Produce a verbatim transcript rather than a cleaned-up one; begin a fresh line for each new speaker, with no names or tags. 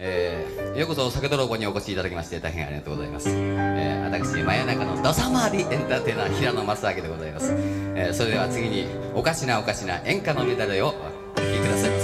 えー、ようこそ酒泥棒にお越しいただきまして大変ありがとうございます。えー、私真夜中のどさ回りエンターテイナー平野正明でございます。えー、それでは次におかしなおかしな演歌のメダルをお聴きください。